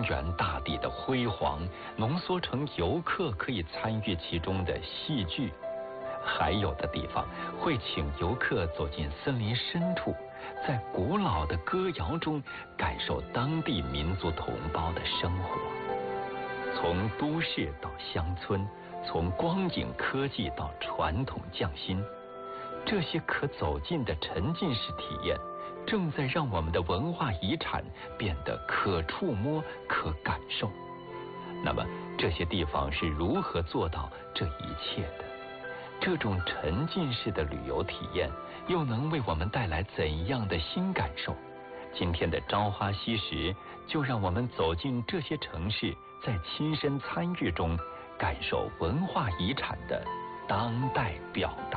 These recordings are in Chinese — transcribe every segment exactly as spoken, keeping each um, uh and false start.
原大地的辉煌浓缩成游客可以参与其中的戏剧。还有的地方会请游客走进森林深处，在古老的歌谣中感受当地民族同胞的生活。从都市到乡村，从光影科技到传统匠心，这些可走进的沉浸式体验正在让我们的文化遗产变得可触摸、可感受。那么这些地方是如何做到这一切的？这种沉浸式的旅游体验又能为我们带来怎样的新感受？今天的朝花夕拾就让我们走进这些城市，在亲身参与中感受文化遗产的当代表达。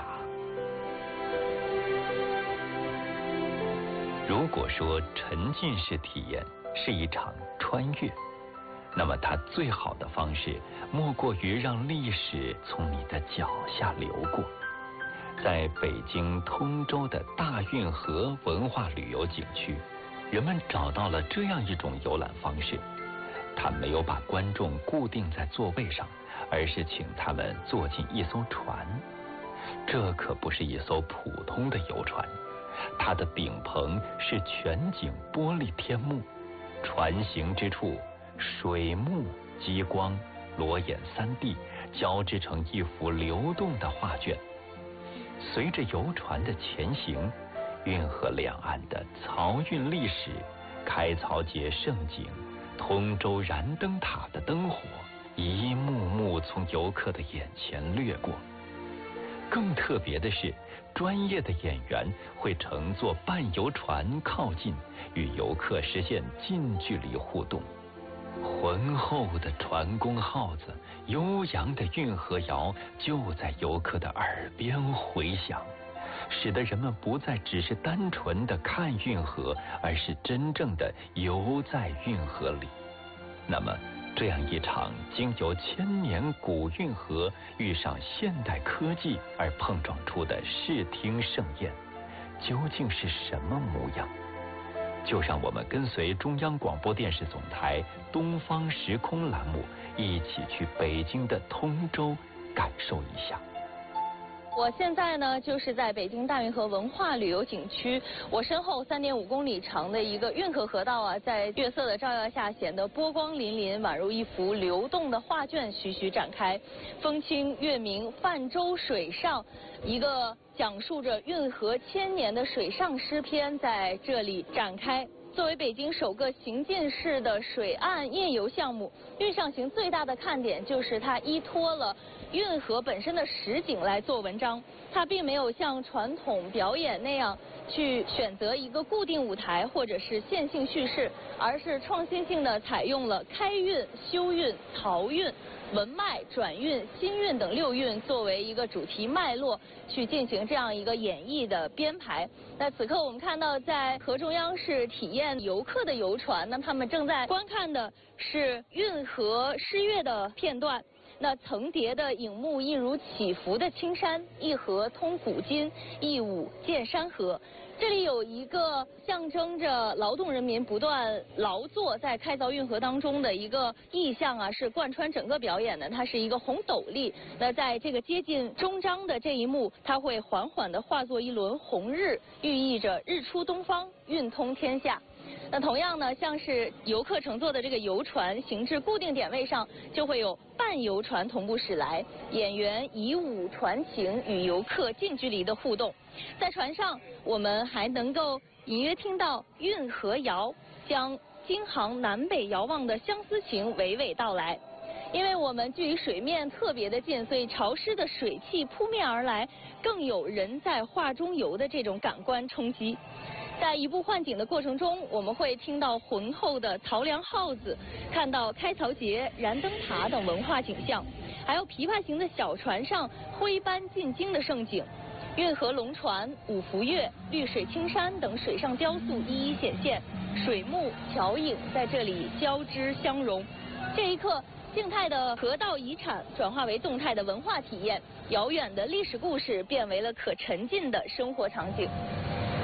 如果说沉浸式体验是一场穿越，那么它最好的方式莫过于让历史从你的脚下流过。在北京通州的大运河文化旅游景区，人们找到了这样一种游览方式。他没有把观众固定在座位上，而是请他们坐进一艘船。这可不是一艘普通的游船，它的顶棚是全景玻璃天幕，船行之处水幕、激光、裸眼 三 D 交织成一幅流动的画卷。随着游船的前行，运河两岸的漕运历史、开漕节盛景、通州燃灯塔的灯火，一幕幕从游客的眼前掠过。更特别的是，专业的演员会乘坐半游船靠近，与游客实现近距离互动。浑厚的船工号子，悠扬的运河谣就在游客的耳边回响，使得人们不再只是单纯的看运河，而是真正的游在运河里。那么这样一场经由千年古运河遇上现代科技而碰撞出的视听盛宴，究竟是什么模样？就让我们跟随中央广播电视总台东方时空栏目，一起去北京的通州感受一下。 我现在呢，就是在北京大运河文化旅游景区。我身后三点五公里长的一个运河河道啊，在月色的照耀下显得波光粼粼，宛如一幅流动的画卷徐徐展开。风清月明，泛舟水上，一个讲述着运河千年的水上诗篇在这里展开。作为北京首个行进式的水岸夜游项目，运上行最大的看点就是它依托了运河本身的实景来做文章。它并没有像传统表演那样去选择一个固定舞台或者是线性叙事，而是创新性的采用了开运、休运、漕运、文脉、转运、新运等六运作为一个主题脉络，去进行这样一个演绎的编排。那此刻我们看到，在河中央是体验游客的游船，那他们正在观看的是运河诗乐的片段。那层叠的影幕一如起伏的青山，一河通古今，一舞见山河。这里有一个象征着劳动人民不断劳作在开凿运河当中的一个意象啊，是贯穿整个表演的。它是一个红斗笠，那在这个接近终章的这一幕，它会缓缓地化作一轮红日，寓意着日出东方，运通天下。那同样呢，像是游客乘坐的这个游船行至固定点位上，就会有半游船同步驶来，演员以舞传情，与游客近距离的互动。在船上，我们还能够隐约听到运河谣，将京杭南北遥望的相思情娓娓道来。因为我们距离水面特别的近，所以潮湿的水汽扑面而来，更有人在画中游的这种感官冲击。在移步换景的过程中，我们会听到浑厚的漕粮号子，看到开漕节、燃灯塔等文化景象，还有琵琶形的小船上徽班进京的盛景。运河龙船、五福月、绿水青山等水上雕塑一一显现，水幕、桥影在这里交织相融。这一刻，静态的河道遗产转化为动态的文化体验，遥远的历史故事变为了可沉浸的生活场景。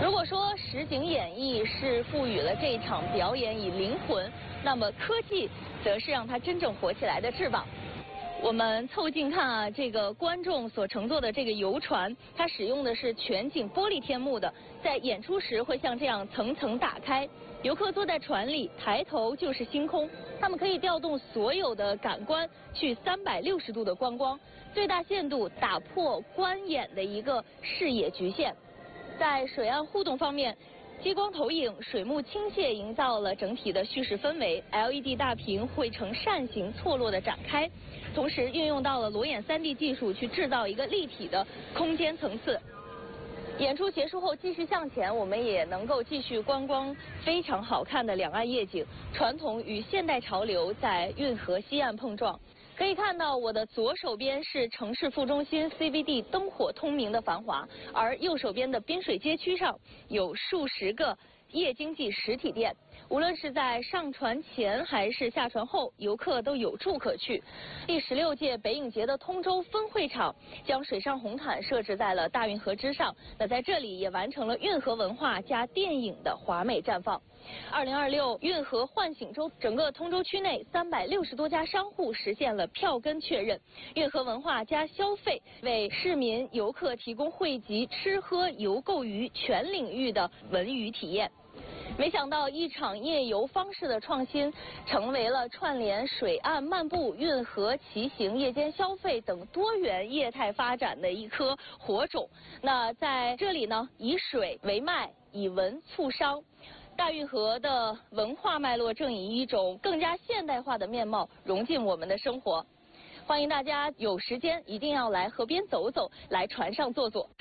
如果说实景演绎是赋予了这一场表演以灵魂，那么科技则是让它真正活起来的翅膀。我们凑近看啊，这个观众所乘坐的这个游船，它使用的是全景玻璃天幕的，在演出时会像这样层层打开。游客坐在船里，抬头就是星空，他们可以调动所有的感官去三百六十度的观光，最大限度打破观演的一个视野局限。在水岸互动方面，激光投影、水幕倾泻营造了整体的叙事氛围 ，L E D 大屏会呈扇形错落的展开，同时运用到了裸眼 三 D 技术去制造一个立体的空间层次。演出结束后继续向前，我们也能够继续观光非常好看的两岸夜景，传统与现代潮流在运河西岸碰撞。可以看到，我的左手边是城市副中心 C B D 灯火通明的繁华，而右手边的滨水街区上有数十个夜经济实体店。无论是在上船前还是下船后，游客都有处可去。第十六届北影节的通州分会场将水上红毯设置在了大运河之上，那在这里也完成了运河文化加电影的华美绽放。二零二六运河唤醒周，整个通州区内三百六十多家商户实现了票根确认，运河文化加消费，为市民游客提供汇集吃喝游购娱全领域的文娱体验。没想到一场夜游方式的创新，成为了串联水岸漫步、运河骑行、夜间消费等多元业态发展的一颗火种。那在这里呢，以水为脉，以文促商。大运河的文化脉络正以一种更加现代化的面貌融进我们的生活。欢迎大家有时间一定要来河边走走，来船上坐坐。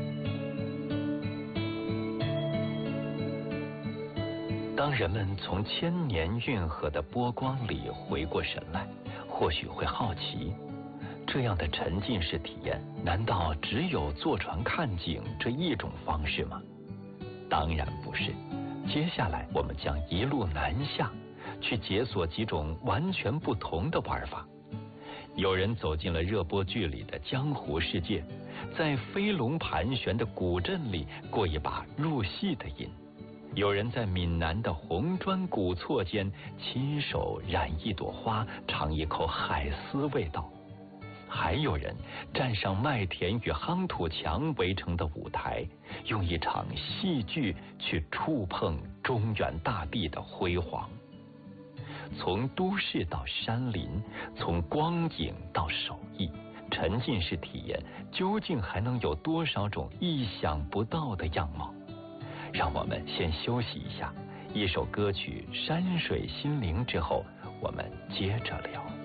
当人们从千年运河的波光里回过神来，或许会好奇，这样的沉浸式体验，难道只有坐船看景这一种方式吗？当然不是。接下来我们将一路南下，去解锁几种完全不同的玩法。有人走进了热播剧里的江湖世界，在飞龙盘旋的古镇里过一把入戏的瘾。有人在闽南的红砖古厝间亲手染一朵花，尝一口海丝味道。还有人站上麦田与夯土墙围成的舞台，用一场戏剧去触碰中原大地的辉煌。从都市到山林，从光影到手艺，沉浸式体验究竟还能有多少种意想不到的样貌？让我们先休息一下，一首歌曲《山水心灵》之后，我们接着聊。